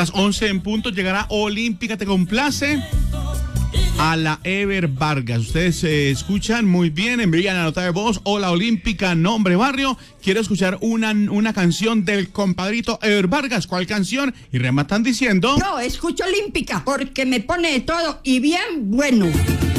las 11 en punto llegará Olímpica Te Complace a la Ever Vargas. Ustedes se escuchan muy bien, envían la nota de voz. Hola Olímpica, nombre, barrio. Quiero escuchar una canción del compadrito Ever Vargas. ¿Cuál canción? Y rematan diciendo: Yo escucho Olímpica porque me pone de todo y bien bueno.